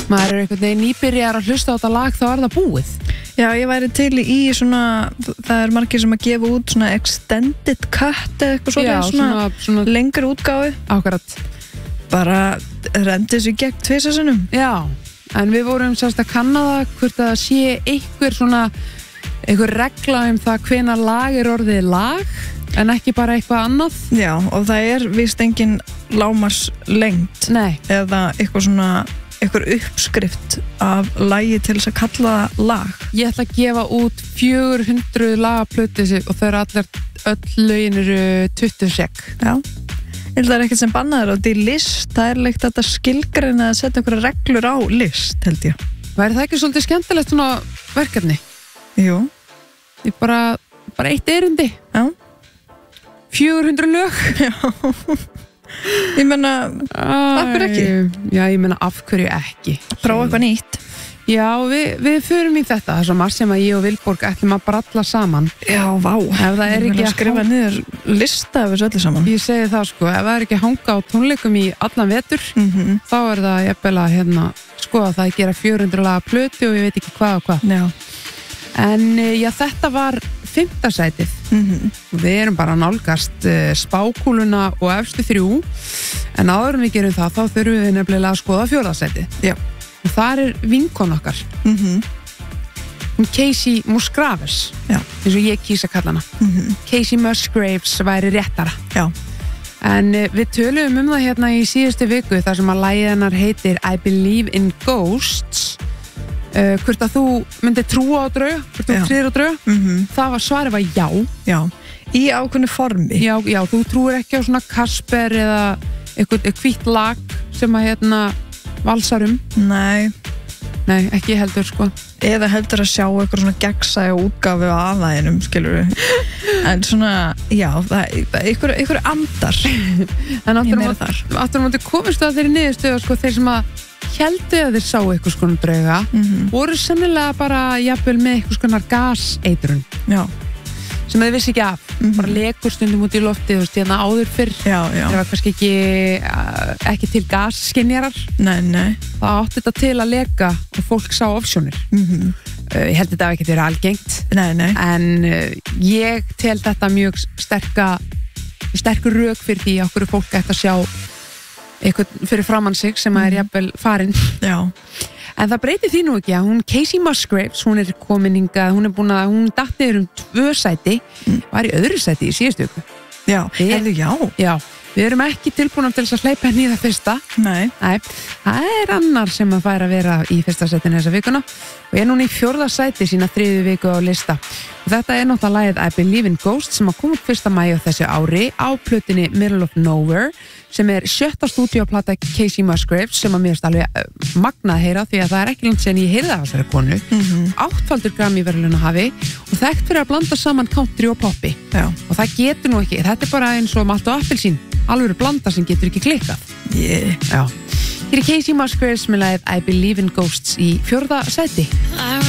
maður einhvern veginn nýbyrjar að hlusta á þetta lag þá það búið. Já, ég væri til í svona, það margir sem að gefa út svona extended cut eða eitthvað svona lengri útgáfu. Akkurat. Bara rendi þessu gegn 2 sinnum. Já, en við vorum sérst að kanna það hvort að sé einhver regla það hvenær lag orðið lag en ekki bara eitthvað annað. Já, og það víst engin lámars lengt. Nei. Eða eitthvað uppskrift af lagi til þess að kalla það lag. Ég ætla að gefa út 400 lagaplötu og þau öll lögin eru 20 sek. Já. Það ekkert sem bannaður og þetta list, það leikt þetta skilgreina að setja einhverja reglur á list, held ég. Væri það ekki svolítið skemmtilegt svona verkefni? Jú. Ég bara eitt erindi. Já. 400 lög. Já. Ég meina, af hverju ekki? Já, ég meina, af hverju ekki? Prófa eitthvað nýtt. Já, við förum í þetta. Það er svo margt sem að ég og Vilborg ætlum að bralla saman. Já, vá. Ef það ekki að skrifa niður lista af þessu öllu saman. Ég segi það sko, ef það ekki að hanga á tónleikum í allan vetur, þá það jafnvel að skoða það að gera 400 laga plötu og ég veit ekki hvað og hvað. Já. En já, þetta var 5. sætið. Við erum bara að nálgast spákúluna og efstu 3, en áður en við gerum það, þá þurfum við nefnilega að skoða 4. sætið. Já. Og þar vinkon okkar. Hún Casey Musgraves. Já. Eins og ég kýsa kalla hana. Casey Musgraves væri réttara. Já. En við töluðum það hérna í síðustu viku þar sem að lagið hennar heitir I Believe in Ghosts. Hvort að þú myndir trúa á drauga, hvort þú trýðir á drauga. Það svarið var já. Já. Í ákveðnu formi. Já, þú trúir ekki á svona Kasper eða eitthvað hvítt lag sem að valsarum. Nei, ekki heldur sko. Eða heldur að sjá eitthvað svona gegnsæja útgáfu á aðæðinum, skilur við. En svona, já, eitthvað andar. En aftur á móti komist það þeirri niðurstöðu sko, þeir sem að héldu að þeir sá eitthvað skona drauga voru sennilega bara jafnvel með eitthvað skona gaseitrun. Já. Sem þeir vissi ekki af. Bara lekur stundum út í loftið og stíðna áður fyrr. Já. Það var kannski ekki til gasskinjarar. Nei. Það átti þetta til að leka og fólk sá ofsjónir. Ég held þetta ekki að vera algengt. Nei. En ég tel þetta mjög sterkur rök fyrir því að okkur fólk ætti að sjá eitthvað fyrir framann sig sem er jafnvel farinn. Já. En það breytir því nú ekki að hún Casey Musgraves, hún komin hingað, hún datt niður 2 sæti, var í öðru sæti í síðustu viku. Já, Já, við erum ekki tilbúin til þess að hleypa henni í það fyrsta. Nei. Það er annar sem að færa að vera í fyrsta sætinu þessa vikuna og er núna í 4. sæti sína 3. viku á lista. Og þetta er náttúrulega lagið I Believe in Ghosts sem að koma upp 1. maí á þessu ári á plötunni Middle of Nowhere sem er 7. stúdíóplata Casey Musgraves sem að mér er alveg magnað að heyra því að það er ekki langt síðan ég heyrði af þessari konu. 8-faldur Grammy-verðlauna hafi og þekkt fyrir að blanda saman country og poppi. Já. Og það getur nú ekki, þetta er bara eins og malt og appelsín, alveg blanda sem getur ekki klikkað. Já. Hér er Casey Musgraves með lagið I Believe in Ghosts í 4. sæti.